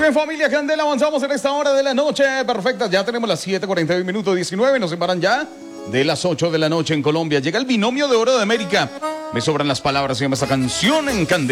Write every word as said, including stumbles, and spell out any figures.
bien, familia Candela, avanzamos en esta hora de la noche. Perfecta, ya tenemos las siete cuarenta y un minutos diecinueve. Nos separan ya de las ocho de la noche en Colombia. Llega el binomio de oro de América. Me sobran las palabras, se llama esta canción en Candela.